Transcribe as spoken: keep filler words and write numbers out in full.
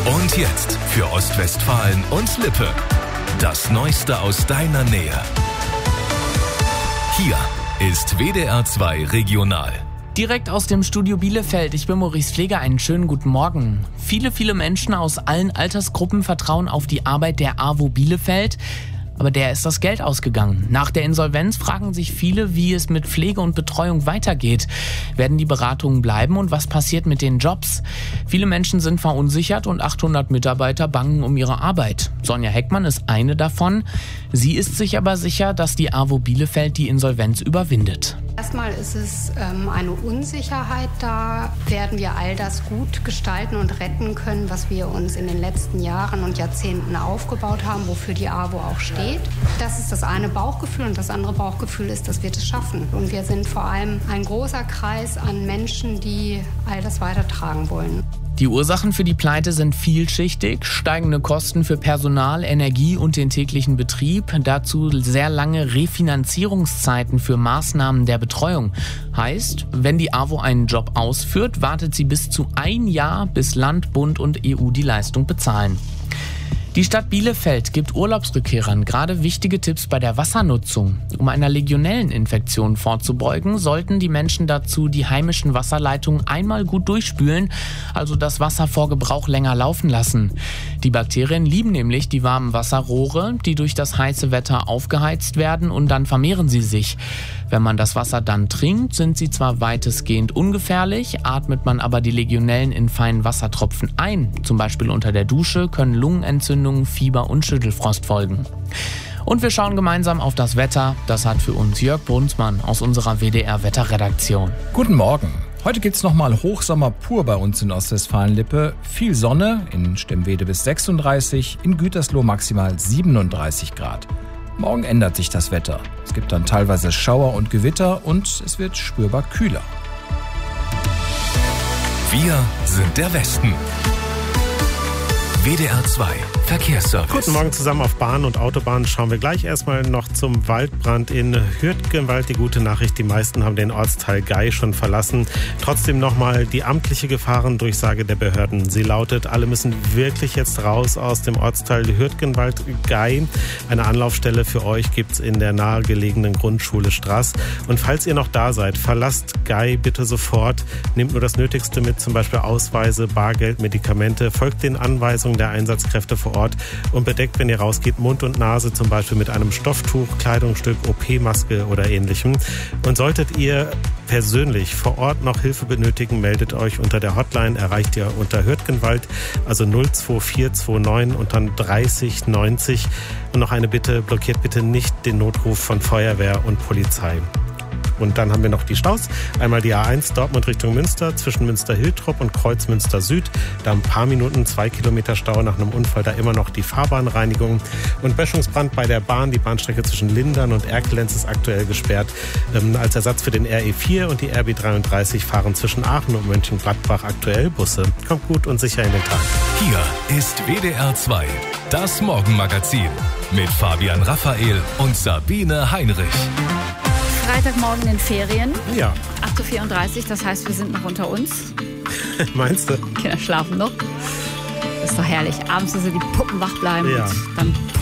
Und jetzt für Ostwestfalen und Lippe. Das Neueste aus deiner Nähe. Hier ist W D R zwei Regional. Direkt aus dem Studio Bielefeld. Ich bin Maurice Pfleger. Einen schönen guten Morgen. Viele, viele Menschen aus allen Altersgruppen vertrauen auf die Arbeit der A W O Bielefeld. Aber der ist das Geld ausgegangen. Nach der Insolvenz fragen sich viele, wie es mit Pflege und Betreuung weitergeht. Werden die Beratungen bleiben und was passiert mit den Jobs? Viele Menschen sind verunsichert und achthundert Mitarbeiter bangen um ihre Arbeit. Sonja Heckmann ist eine davon. Sie ist sich aber sicher, dass die A W O Bielefeld die Insolvenz überwindet. Erstmal ist es ähm, eine Unsicherheit da. Werden wir all das gut gestalten und retten können, was wir uns in den letzten Jahren und Jahrzehnten aufgebaut haben, wofür die A W O auch steht? Das ist das eine Bauchgefühl und das andere Bauchgefühl ist, dass wir das schaffen. Und wir sind vor allem ein großer Kreis an Menschen, die all das weitertragen wollen. Die Ursachen für die Pleite sind vielschichtig. Steigende Kosten für Personal, Energie und den täglichen Betrieb. Dazu sehr lange Refinanzierungszeiten für Maßnahmen der Betreuung. Heißt, wenn die A W O einen Job ausführt, wartet sie bis zu ein Jahr, bis Land, Bund und E U die Leistung bezahlen. Die Stadt Bielefeld gibt Urlaubsrückkehrern gerade wichtige Tipps bei der Wassernutzung. Um einer Legionelleninfektion vorzubeugen, sollten die Menschen dazu die heimischen Wasserleitungen einmal gut durchspülen, also das Wasser vor Gebrauch länger laufen lassen. Die Bakterien lieben nämlich die warmen Wasserrohre, die durch das heiße Wetter aufgeheizt werden und dann vermehren sie sich. Wenn man das Wasser dann trinkt, sind sie zwar weitestgehend ungefährlich, atmet man aber die Legionellen in feinen Wassertropfen ein, zum Beispiel unter der Dusche, können Lungenentzündungen, Fieber und Schüttelfrost folgen. Und wir schauen gemeinsam auf das Wetter. Das hat für uns Jörg Brunsmann aus unserer W D R-Wetterredaktion. Guten Morgen. Heute gibt's nochmal Hochsommer pur bei uns in Ostwestfalen-Lippe. Viel Sonne, in Stemwede bis sechsunddreißig, in Gütersloh maximal siebenunddreißig Grad. Morgen ändert sich das Wetter. Es gibt dann teilweise Schauer und Gewitter und es wird spürbar kühler. Wir sind der Westen. W D R zwei Verkehrsservice. Guten Morgen zusammen. Auf Bahn und Autobahn schauen wir gleich erstmal noch zum Waldbrand in Hürtgenwald. Die gute Nachricht, die meisten haben den Ortsteil Gei schon verlassen. Trotzdem nochmal die amtliche Gefahrendurchsage der Behörden. Sie lautet, alle müssen wirklich jetzt raus aus dem Ortsteil Hürtgenwald Gei. Eine Anlaufstelle für euch gibt's in der nahegelegenen Grundschule Straß. Und falls ihr noch da seid, verlasst Gei bitte sofort. Nehmt nur das Nötigste mit, zum Beispiel Ausweise, Bargeld, Medikamente. Folgt den Anweisungen der Einsatzkräfte vor Ort und bedeckt, wenn ihr rausgeht, Mund und Nase zum Beispiel mit einem Stofftuch, Kleidungsstück, O P-Maske oder ähnlichem. Und solltet ihr persönlich vor Ort noch Hilfe benötigen, meldet euch unter der Hotline, erreicht ihr unter Hürtgenwald, also null zwei vier zwei neun und dann dreißig neunzig. Und noch eine Bitte, blockiert bitte nicht den Notruf von Feuerwehr und Polizei. Und dann haben wir noch die Staus. Einmal die A eins Dortmund Richtung Münster zwischen Münster-Hiltrop und Kreuzmünster Süd. Da ein paar Minuten, zwei Kilometer Stau nach einem Unfall, da immer noch die Fahrbahnreinigung. Und Böschungsbrand bei der Bahn. Die Bahnstrecke zwischen Lindern und Erkelenz ist aktuell gesperrt. Ähm, als Ersatz für den R E vier und die R B dreiunddreißig fahren zwischen Aachen und Mönchengladbach aktuell Busse. Kommt gut und sicher in den Tag. Hier ist W D R zwei, das Morgenmagazin mit Fabian Raphael und Sabine Heinrich. Freitagmorgen in Ferien. Ja. acht Uhr vierunddreißig, das heißt, wir sind noch unter uns. Meinst du? Kinder schlafen noch. Das ist doch herrlich. Abends, dass die Puppen wach bleiben. Ja. Und dann